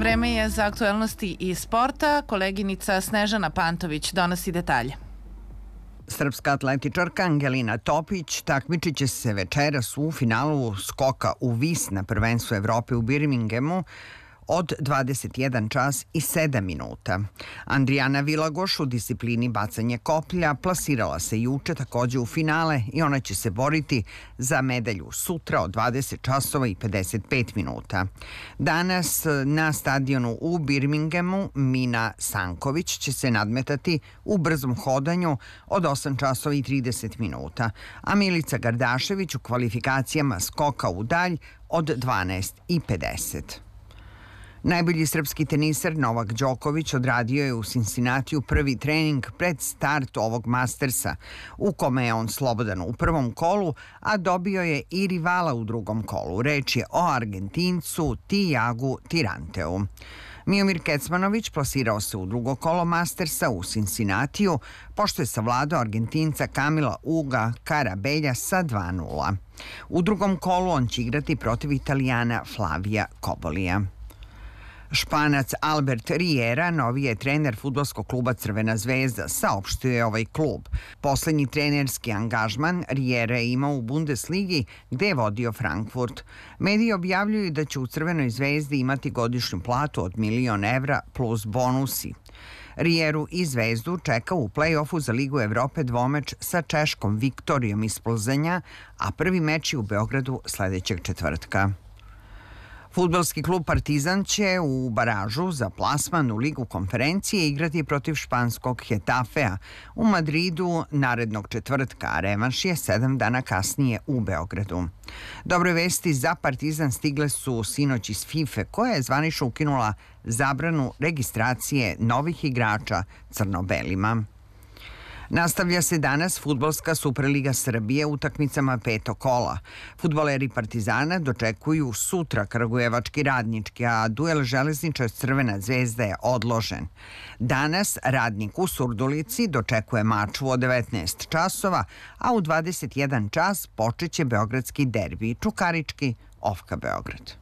Vreme je za aktuelnosti i sporta. Koleginica Snežana Pantović donosi detalje. Srpska atletičarka Angelina Topić takmičit će se večeras u finalu skoka u vis na prvenstvu Evrope u Birminghamu od 21 čas i 7 minuta. Andrijana Vilagoš u disciplini bacanje koplja plasirala se juče takođe u finale i ona će se boriti za medalju sutra od 20 časova i 55 minuta. Danas na stadionu u Birminghamu Mina Sanković će se nadmetati u brzom hodanju od 8 časova i 30 minuta, a Milica Gardašević u kvalifikacijama skoka u dalj od 12 i 50. Najbolji srpski teniser Novak Đoković odradio je u Cincinnatiju prvi trening pred start ovog Mastersa, u kome je on slobodan u prvom kolu, a dobio je i rivala u drugom kolu. Reč je o Argentincu Tiagu Tiranteu. Miomir Kecmanović plasirao se u drugo kolo Mastersa u Cincinnatiju, pošto je savladao Argentinca Kamila Uga Karabelja sa 2:0. U drugom kolu on će igrati protiv Italijana Flavija Kobolija. Španac Albert Riera novi je trener fudbalskog kluba Crvena zvezda, saopštio je ovaj klub. Poslednji trenerski angažman Riera je imao u Bundesligi gde je vodio Frankfurt. Mediji objavljuju da će u Crvenoj zvezdi imati godišnju platu od 1.000.000 evra plus bonusi. Rieru i Zvezdu čeka u play-offu za Ligu Evrope dvomeč sa Češkom Viktorijom iz Plzenja, a prvi meč je u Beogradu sledećeg četvrtka. Fudbalski klub Partizan će u baražu za plasman u Ligu konferencije igrati protiv španskog Hetafea u Madridu narednog četvrtka, a revanš je 7 dana kasnije u Beogradu. Dobre vesti za Partizan stigle su sinoć iz FIFA, koja je zvanično ukinula zabranu registracije novih igrača crno-belima. Nastavlja se danas fudbalska Superliga Srbije utakmicama petog kola. Fudbaleri Partizana dočekuju sutra kragujevački Radnički, a duel Železničar Crvena zvezda je odložen. Danas Radnik u Surdulici dočekuje Mačvu od 19 časova, a u 21 čas počeće beogradski derbi Čukarički Ofka Beograd.